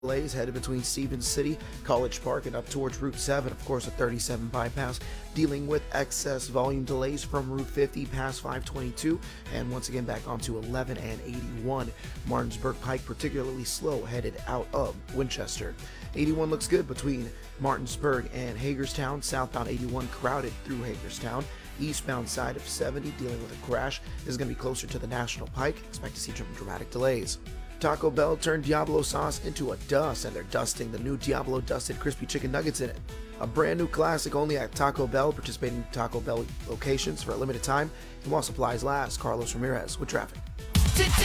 Delays headed between Stevens City, College Park, and up towards Route 7. Of course, a 37 bypass dealing with excess volume delays from Route 50 past 522, and once again back onto 11 and 81. Martinsburg Pike particularly slow headed out of Winchester. 81 looks good between Martinsburg and Hagerstown. Southbound 81 crowded through Hagerstown. Eastbound side of 70 dealing with a crash is going to be closer to the National Pike. Expect to see some dramatic delays. Taco Bell turned Diablo sauce into a dust, and they're dusting the new Diablo dusted crispy chicken nuggets in it. A brand new classic only at Taco Bell, participating Taco Bell locations for a limited time, and while supplies last. Carlos Ramirez with traffic.